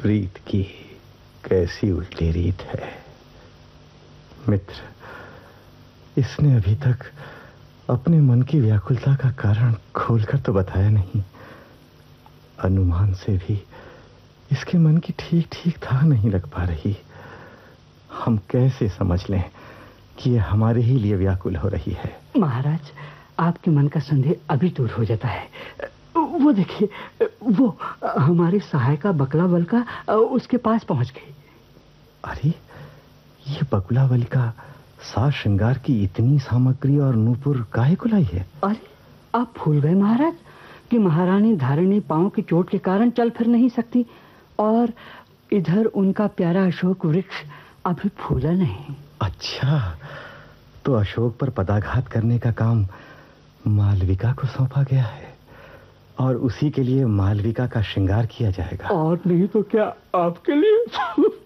प्रीत की कैसी उल्टी रीत है मित्र। इसने अभी तक अपने मन की व्याकुलता का कारण खोलकर तो बताया नहीं। अनुमान से भी इसके मन की ठीक ठीक था नहीं लग पा रही। हम कैसे समझ लें कि ये हमारे ही लिए व्याकुल हो रही है? महाराज, आपके मन का संदेह अभी दूर हो जाता है। वो देखिए, वो हमारे सहायिका बकुलावल्का उसके पास पहुंच गई। अरे, ये बकुलावल्का साज श्रृंगार की इतनी सामग्री और नूपुर काहे को लाई है? अरे, आप भूल गए महाराज कि महारानी धारिणी पांव की चोट के कारण चल फिर नहीं सकती, और इधर उनका प्यारा अशोक वृक्ष अभी फूला नहीं। अच्छा, तो अशोक पर पदाघात करने का काम मालविका को सौंपा गया है और उसी के लिए मालविका का श्रृंगार किया जाएगा। और नहीं तो क्या आपके लिए?